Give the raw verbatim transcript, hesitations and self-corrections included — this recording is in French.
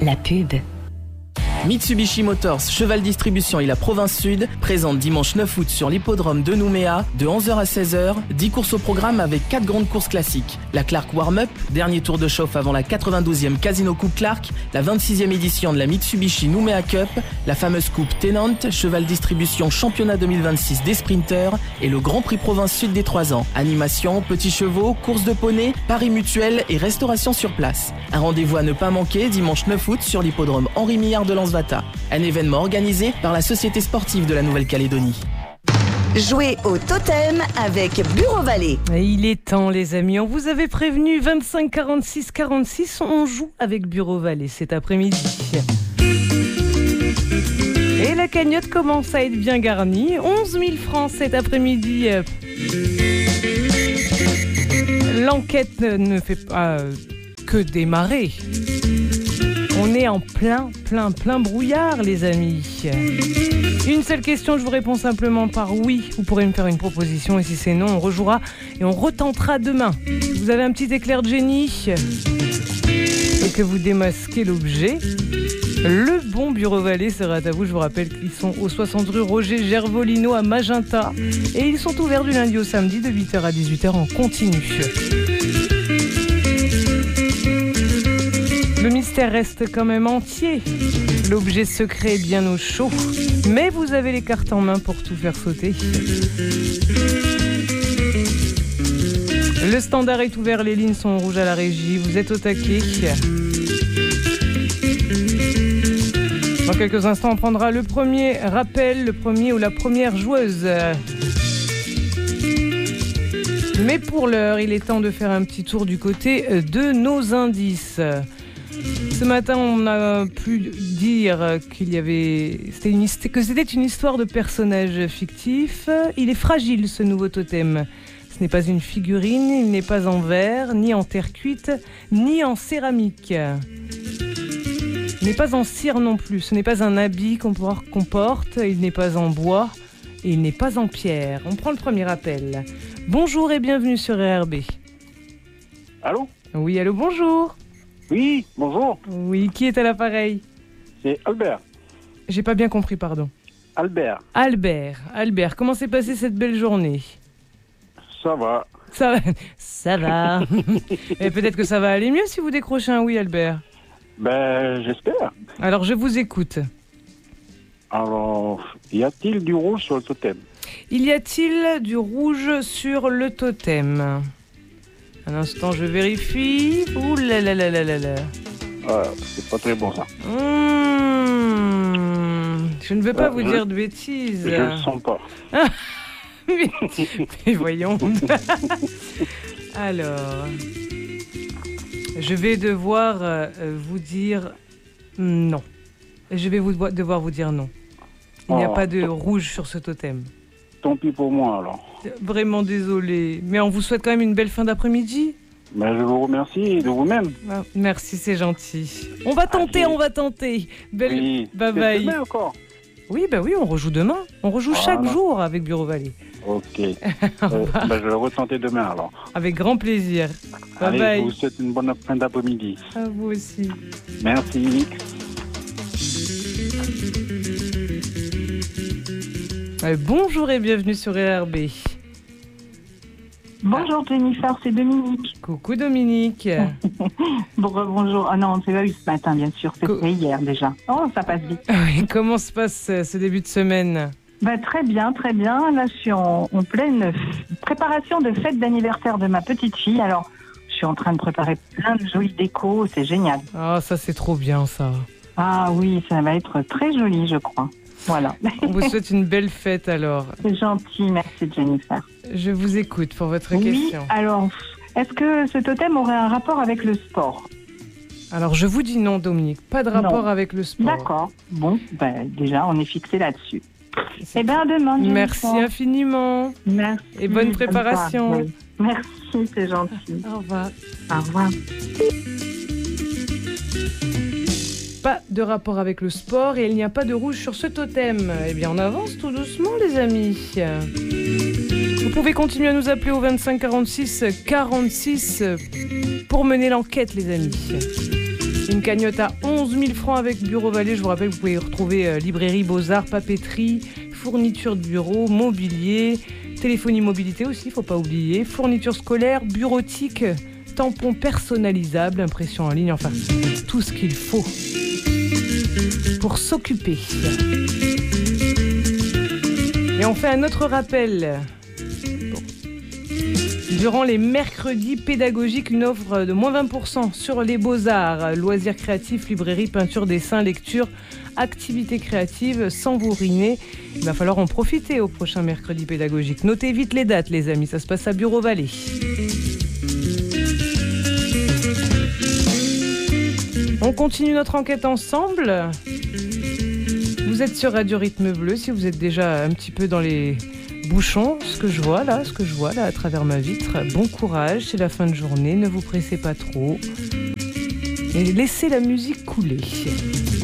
la pub. Mitsubishi Motors Cheval Distribution et la Province Sud présente dimanche neuf août sur l'hippodrome de Nouméa de onze heures à seize heures, dix courses au programme avec quatre grandes courses classiques. La Clark Warm-Up, dernier tour de chauffe avant la quatre-vingt-douzième Casino Coupe Clark, la vingt-sixième édition de la Mitsubishi Nouméa Cup, la fameuse Coupe Tennant, Cheval Distribution Championnat deux mille vingt-six des sprinteurs et le Grand Prix Province Sud des trois ans. Animation, petits chevaux, courses de poney, paris mutuels et restauration sur place. Un rendez-vous à ne pas manquer dimanche neuf août sur l'hippodrome Henri Millard de Lens-Vata. Un événement organisé par la Société sportive de la Nouvelle-Calédonie. Jouez au totem avec Bureau Vallée. Il est temps les amis, on vous avait prévenu vingt-cinq quarante-six quarante-six, on joue avec Bureau Vallée cet après-midi. Et la cagnotte commence à être bien garnie, onze mille francs cet après-midi. L'enquête ne fait pas que démarrer. On est en plein, plein, plein brouillard, les amis. Une seule question, je vous réponds simplement par oui. Vous pourrez me faire une proposition et si c'est non, on rejouera et on retentera demain. Vous avez un petit éclair de génie et que vous démasquez l'objet. Le bon Bureau Vallée sera à vous. Je vous rappelle qu'ils sont au soixante rue Roger Gervolino à Magenta et ils sont ouverts du lundi au samedi de huit heures à dix-huit heures en continu. Le mystère reste quand même entier. L'objet secret est bien au chaud. Mais vous avez les cartes en main pour tout faire sauter. Le standard est ouvert, les lignes sont rouges à la régie. Vous êtes au taquet. Dans quelques instants, on prendra le premier rappel, le premier ou la première joueuse. Mais pour l'heure, il est temps de faire un petit tour du côté de nos indices. Ce matin, on a pu dire qu'il y avait, c'était une, que c'était une histoire de personnage fictif. Il est fragile, ce nouveau totem. Ce n'est pas une figurine, il n'est pas en verre, ni en terre cuite, ni en céramique. Il n'est pas en cire non plus. Ce n'est pas un habit qu'on porte, il n'est pas en bois et il n'est pas en pierre. On prend le premier appel. Bonjour et bienvenue sur R R B. Allô ? Oui, allô, bonjour. Oui, bonjour. Oui, qui est à l'appareil ? C'est Albert. J'ai pas bien compris, pardon. Albert. Albert, Albert, comment s'est passée cette belle journée ? Ça va. Ça va, ça va. Et peut-être que ça va aller mieux si vous décrochez un oui, Albert. Ben, j'espère. Alors, je vous écoute. Alors, y a-t-il du rouge sur le totem ? Il y a-t-il du rouge sur le totem ? Un instant, je vérifie. Ouh là là là là là là. Ah, c'est pas très bon ça. Mmh, je ne veux pas euh, vous je, dire de bêtises. Je le sens pas. mais, mais voyons. Alors, je vais devoir euh, vous dire non. Je vais vous devoir vous dire non. Il oh. n'y a pas de rouge sur ce totem. Tant pis pour moi alors. Vraiment désolé, mais on vous souhaite quand même une belle fin d'après-midi. Ben, je vous remercie de vous-même. Ah, merci, c'est gentil. On va tenter, ah, on va tenter. Belle... Oui. Bye bye. Demain encore. Oui, bah oui, on rejoue demain. On rejoue ah, chaque non. jour avec Bureau Vallée. Ok. euh, ben, je vais retenter demain alors. Avec grand plaisir. Bye Allez, bye. Je vous souhaite une bonne fin d'après-midi. À vous aussi. Merci. Euh, bonjour et bienvenue sur R R B. Bonjour Jennifer, c'est Dominique. Coucou Dominique. bon, bonjour. Ah non, on ne s'est pas vu ce matin, bien sûr. C'était Co- hier déjà. Oh, ça passe vite. Oui, comment se passe ce début de semaine ? Bah, très bien, très bien. Là, je suis en, en pleine préparation de fête d'anniversaire de ma petite fille. Alors, je suis en train de préparer plein de jolies décos. C'est génial. Ah, oh, ça, c'est trop bien, ça. Ah oui, ça va être très joli, je crois. Voilà. On vous souhaite une belle fête alors. C'est gentil, merci Jennifer. Je vous écoute pour votre oui, question. Oui, alors, est-ce que ce totem aurait un rapport avec le sport ? Alors, je vous dis non, Dominique, pas de rapport non. avec le sport. D'accord, bon, ben, déjà, on est fixé là-dessus. Eh bien, à demain, Jennifer. Merci infiniment. Merci. Et bonne préparation. Oui. Merci, c'est gentil. Au revoir. Au revoir. Pas de rapport avec le sport et il n'y a pas de rouge sur ce totem. Eh bien, on avance tout doucement, les amis. Vous pouvez continuer à nous appeler au vingt-cinq quarante-six quarante-six pour mener l'enquête, les amis. Une cagnotte à onze mille francs avec Bureau Vallée. Je vous rappelle, vous pouvez retrouver euh, librairie, beaux-arts, papeterie, fourniture de bureau, mobilier, téléphonie mobilité aussi, faut pas oublier, fourniture scolaire, bureautique, tampons personnalisables, impression en ligne, enfin tout ce qu'il faut pour s'occuper. Et on fait un autre rappel. Durant les mercredis pédagogiques, une offre de moins vingt pour cent sur les beaux-arts, loisirs créatifs, librairie, peinture, dessin, lecture, activités créatives, sans vous ruiner. Il va falloir en profiter au prochain mercredi pédagogique. Notez vite les dates, les amis, ça se passe à Bureau Vallée. On continue notre enquête ensemble. Vous êtes sur Radio Rythme Bleu, si vous êtes déjà un petit peu dans les bouchons, ce que je vois là, ce que je vois là à travers ma vitre. Bon courage, c'est la fin de journée, ne vous pressez pas trop et laissez la musique couler.